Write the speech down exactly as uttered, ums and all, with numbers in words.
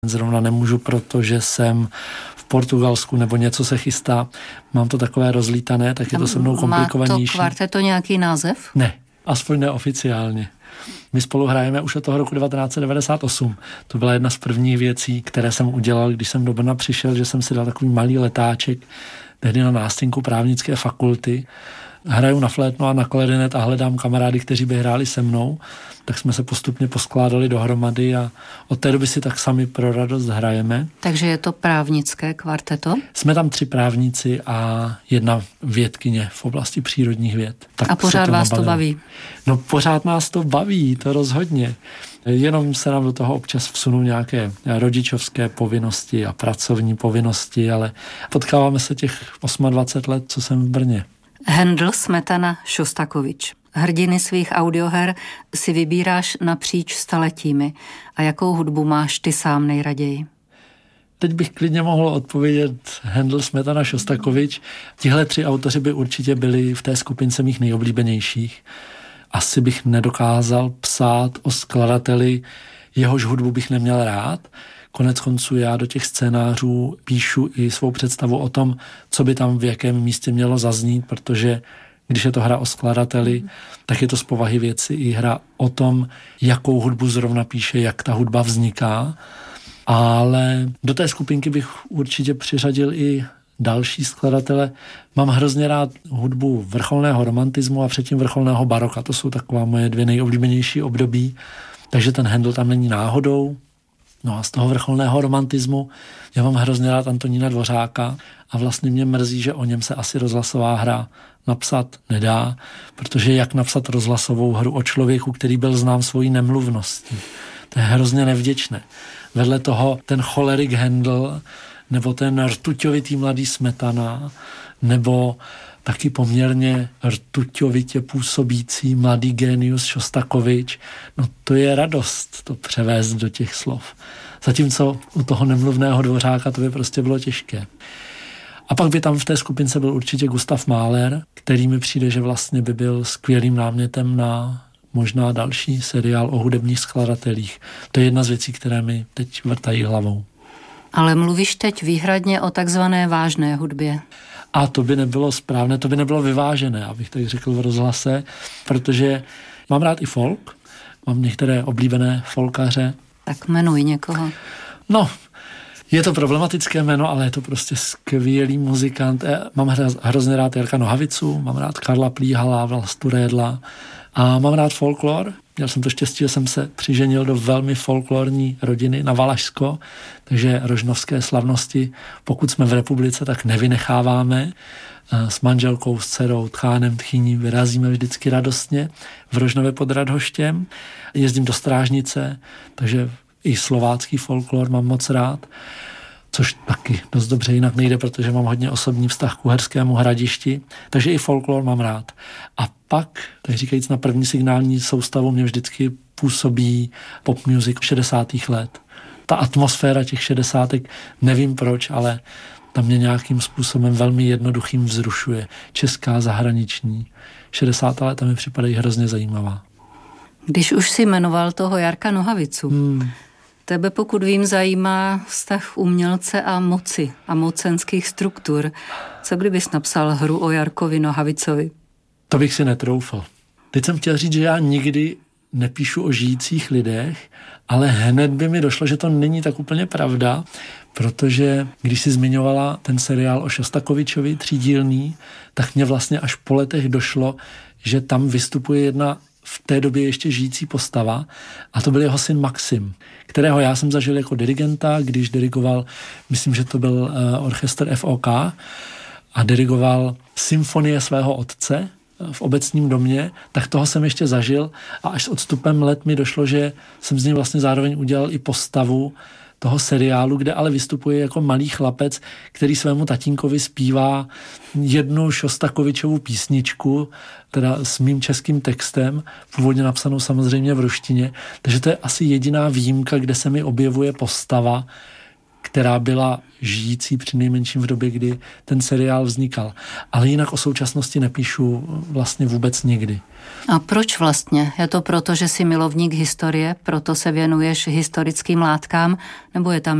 Zrovna nemůžu, protože jsem v Portugalsku nebo něco se chystá. Mám to takové rozlítané, tak je to se mnou komplikovanější. Má to kvarteto nějaký název? Ne, aspoň neoficiálně. My spolu hrajeme už od toho roku devatenáct set devadesát osm. To byla jedna z prvních věcí, které jsem udělal, když jsem do Brna přišel, že jsem si dal takový malý letáček, tehdy na nástěnku právnické fakulty. Hraju na flétno a na klarinet a hledám kamarády, kteří by hráli se mnou. Tak jsme se postupně poskládali dohromady a od té doby si tak sami pro radost hrajeme. Takže je to právnické kvarteto? Jsme tam tři právníci a jedna vědkyně v oblasti přírodních věd. Tak a pořád to vás nabalilo. To baví? No pořád nás to baví, to rozhodně. Jenom se nám do toho občas vsunou nějaké rodičovské povinnosti a pracovní povinnosti, ale potkáváme se těch dvacet osm let, co jsem v Brně. Handl, Smetana, Šostakovič. Hrdiny svých audioher si vybíráš napříč staletími. A jakou hudbu máš ty sám nejraději? Teď bych klidně mohl odpovědět Handl, Smetana, Šostakovič. Tihle tři autoři by určitě byli v té skupince mých nejoblíbenějších. Asi bych nedokázal psát o skladateli, jehož hudbu bych neměl rád. Konec konců já do těch scénářů píšu i svou představu o tom, co by tam v jakém místě mělo zaznít, protože když je to hra o skladateli, tak je to z povahy věci i hra o tom, jakou hudbu zrovna píše, jak ta hudba vzniká. Ale do té skupinky bych určitě přiřadil i další skladatele. Mám hrozně rád hudbu vrcholného romantismu a předtím vrcholného baroka. To jsou taková moje dvě nejoblíbenější období. Takže ten Handl tam není náhodou. No a z toho vrcholného romantismu já mám hrozně rád Antonína Dvořáka a vlastně mě mrzí, že o něm se asi rozhlasová hra napsat nedá, protože jak napsat rozhlasovou hru o člověku, který byl znám svojí nemluvností. To je hrozně nevděčné. Vedle toho ten cholerik Handl, nebo ten rtuťovitý mladý Smetana, nebo taky poměrně rtuťovitě působící mladý génius Šostakovič. No to je radost to převést do těch slov. Zatímco u toho nemluvného Dvořáka to by prostě bylo těžké. A pak by tam v té skupince byl určitě Gustav Mahler, který mi přijde, že vlastně by byl skvělým námětem na možná další seriál o hudebních skladatelích. To je jedna z věcí, které mi teď vrtají hlavou. Ale mluvíš teď výhradně o takzvané vážné hudbě. A to by nebylo správné, to by nebylo vyvážené, abych tak řekl v rozhlase, protože mám rád i folk, mám některé oblíbené folkaře. Tak jmenuj někoho. No, je to problematické jméno, ale je to prostě skvělý muzikant. Mám hrozně rád Jarka Nohavicu, mám rád Karla Plíhala, Vlastu Rédla a mám rád folklor. Měl jsem to štěstí, že jsem se přiženil do velmi folklorní rodiny na Valašsko, takže rožnovské slavnosti, pokud jsme v republice, tak nevynecháváme. S manželkou, s dcerou, tchánem, tchyní vyrazíme vždycky radostně v Rožnově pod Radhoštěm. Jezdím do Strážnice, takže i slovácký folklor mám moc rád, což taky dost dobře jinak nejde, protože mám hodně osobní vztah k Uherskému Hradišti, takže i folklor mám rád. A pak, tak říkajíc, na první signální soustavu mě vždycky působí pop music šedesátých let. Ta atmosféra těch šedesátek, nevím proč, ale tam mě nějakým způsobem velmi jednoduchým vzrušuje. Česká, zahraniční. šedesátá léta mi připadají hrozně zajímavá. Když už si jmenoval toho Jarka Nohavicu, hmm. tebe, pokud vím, zajímá vztah umělce a moci a mocenských struktur. Co kdybys napsal hru o Jarkovi Nohavicovi? To bych si netroufal. Teď jsem chtěl říct, že já nikdy nepíšu o žijících lidech, ale hned by mi došlo, že to není tak úplně pravda, protože když si zmiňovala ten seriál o Šostakovičovi třídílný, tak mě vlastně až po letech došlo, že tam vystupuje jedna v té době ještě žijící postava a to byl jeho syn Maxim, kterého já jsem zažil jako dirigenta, když dirigoval, myslím, že to byl uh, orchestr F O K a dirigoval symfonie svého otce v Obecním domě, tak toho jsem ještě zažil a až s odstupem let mi došlo, že jsem z něj vlastně zároveň udělal i postavu toho seriálu, kde ale vystupuje jako malý chlapec, který svému tatínkovi zpívá jednu Šostakovičovu písničku, teda s mým českým textem, původně napsanou samozřejmě v ruštině, takže to je asi jediná výjimka, kde se mi objevuje postava, která byla žijící při nejmenším v době, kdy ten seriál vznikal. Ale jinak o současnosti nepíšu vlastně vůbec nikdy. A proč vlastně? Je to proto, že jsi milovník historie, proto se věnuješ historickým látkám, nebo je tam